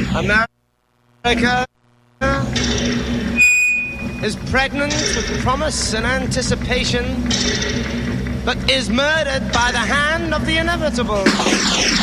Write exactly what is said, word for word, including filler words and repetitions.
America is pregnant with promise and anticipation, but is murdered by the hand of the inevitable.